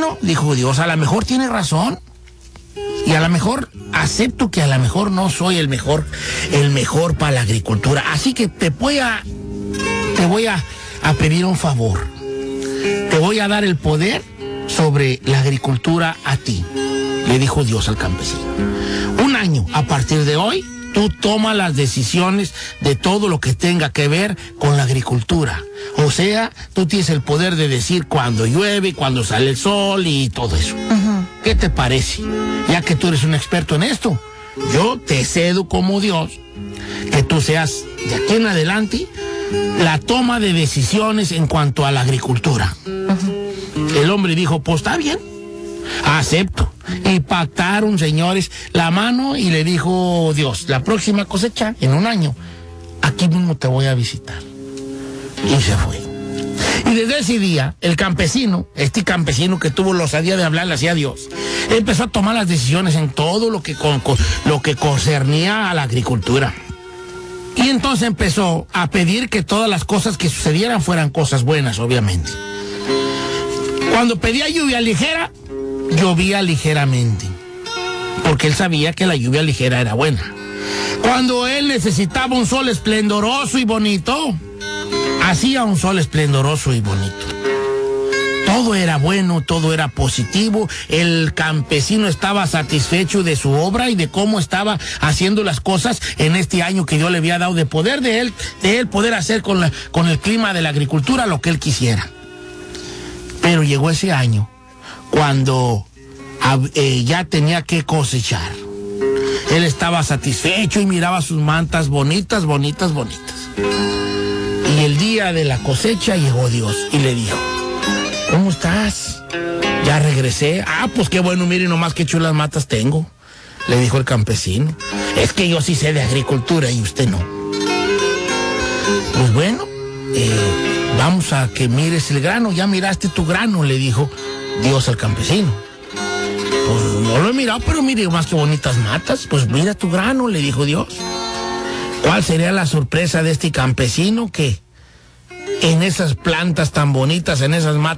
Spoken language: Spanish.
bueno, dijo Dios, a lo mejor tiene razón. Y a lo mejor acepto que a lo mejor no soy el mejor para la agricultura. Así que te voy a pedir un favor. Te voy a dar el poder sobre la agricultura a ti, le dijo Dios al campesino. Un año, a partir de hoy, tú tomas las decisiones de todo lo que tenga que ver con la agricultura. O sea, tú tienes el poder de decir cuándo llueve, cuándo sale el sol y todo eso. ¿Qué te parece? Ya que tú eres un experto en esto, yo te cedo como Dios que tú seas de aquí en adelante la toma de decisiones en cuanto a la agricultura. El hombre dijo, pues está bien, acepto. Y pactaron, señores, la mano y le dijo Dios, la próxima cosecha, en un año, aquí mismo te voy a visitar. Y se fue. Y desde ese día, el campesino, este campesino que tuvo la osadía de hablarle hacia Dios, empezó a tomar las decisiones en todo lo que concernía a la agricultura. Y entonces empezó a pedir que todas las cosas que sucedieran fueran cosas buenas, obviamente. Cuando pedía lluvia ligera, llovía ligeramente, porque él sabía que la lluvia ligera era buena. Cuando él necesitaba un sol esplendoroso y bonito, hacía un sol esplendoroso y bonito. Todo era bueno, todo era positivo. El campesino estaba satisfecho de su obra y de cómo estaba haciendo las cosas en este año que Dios le había dado de poder de él poder hacer con el clima de la agricultura lo que él quisiera. Pero llegó ese año cuando ya tenía que cosechar. Él estaba satisfecho y miraba sus mantas bonitas, bonitas, bonitas. Y el día de la cosecha llegó Dios y le dijo, ¿cómo estás? Ya regresé. Ah, pues qué bueno, mire nomás qué chulas matas tengo, le dijo el campesino. Es que yo sí sé de agricultura y usted no. Pues bueno, vamos a que mires el grano. Ya miraste tu grano, le dijo Dios al campesino. Pues no lo he mirado, pero mire más que bonitas matas. Pues mira tu grano, le dijo Dios. ¿Cuál sería la sorpresa de este campesino que en esas plantas tan bonitas, en esas matas